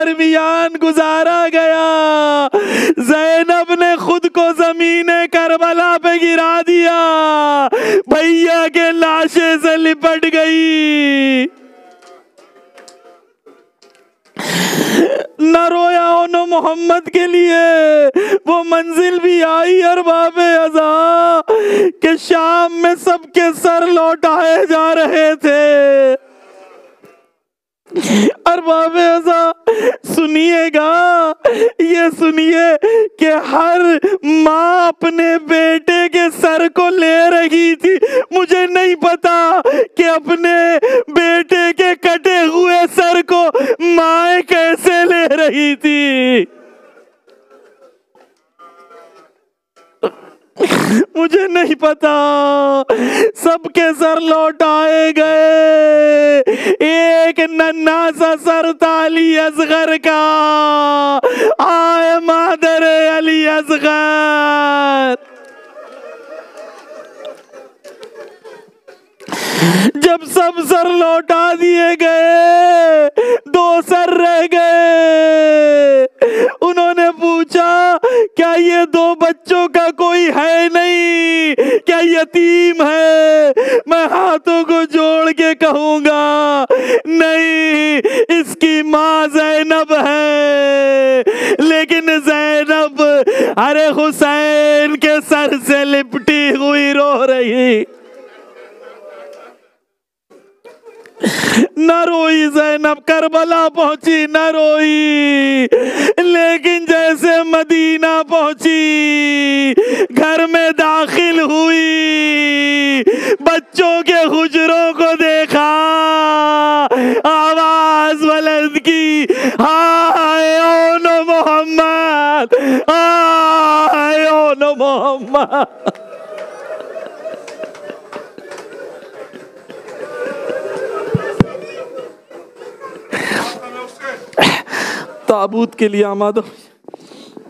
दरमियान गुजारा गया। ज़ैनब ने खुद को ज़मीने करबला पे गिरा दिया, भैया के लाशे से लिपट गई। न रोया उन्होंने मोहम्मद के लिए। वो मंजिल भी आई अरबाबे अज़ा के शाम में सबके सर लौटाए जा रहे थे। अरबाबे अज़ा सुनिएगा, ये सुनिए कि हर माँ अपने बेटे के सर को ले रही थी। मुझे नहीं पता कि अपने बेटे के कटे हुए सर को माँ कैसे ले रही थी। मुझे नहीं पता। सबके सर लौटाए गए। एक नन्हा सा सर था अली असगर का। आए मादर अली असगर। जब सब सर लौटा दिए गए, दो सर रह गए। उन्होंने पूछा, क्या ये दो बच्चों का कोई है नहीं? क्या यतीम है? मैं हाथों को जोड़ के कहूंगा, नहीं, इसकी माँ ज़ैनब है। लेकिन ज़ैनब अरे हुसैन के सर से लिपटी हुई रो रही। न रोई ज़ैनब, करबला पहुंची न रोई। लेकिन जैसे मदीना पहुंची, घर में दाखिल हुई, बच्चों के हुजरों को देखा, आवाज बुलंद की, हाय ओ नो मोहम्मद, हाय ओ नो मोहम्मद। ताबूत के लिए आमाद हो।